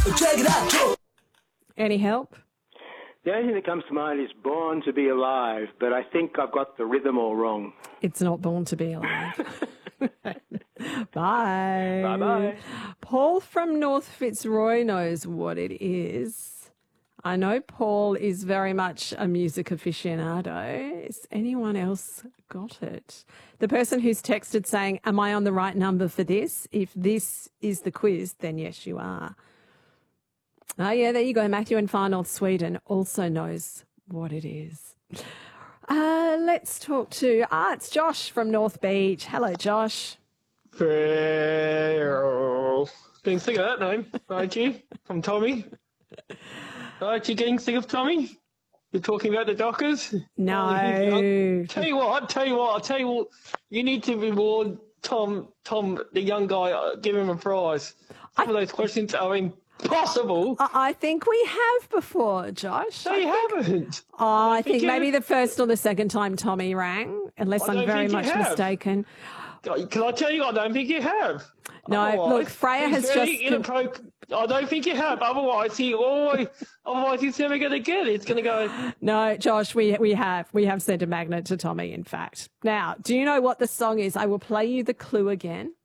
Check it out. Any help? The only thing that comes to mind is Born to Be Alive, but I think I've got the rhythm all wrong. It's not Born to Be Alive. Bye. Bye-bye. Paul from North Fitzroy knows what it is. I know Paul is very much a music aficionado. Has anyone else got it? The person who's texted saying, am I on the right number for this? If this is the quiz, then yes, you are. Oh, yeah, there you go. Matthew in Far North Sweden also knows what it is. Let's talk to, it's Josh from North Beach. Hello, Josh. Getting sick of that name, aren't you? From Tommy. Aren't you getting sick of Tommy? You're talking about the Dockers? No. Tell you what, you need to reward Tom, the young guy, give him a prize. Some of those questions are impossible. I think we have before, Josh. No, you haven't. Oh, I think maybe the first or the second time Tommy rang, unless I'm very much mistaken. Can I tell you, I don't think you have. No, Otherwise, look, Freya has just... I don't think you have. Otherwise, he's never going to get it. It's going to go... No, Josh, we have sent a magnet to Tommy, in fact. Now, do you know what the song is? I will play you the clue again.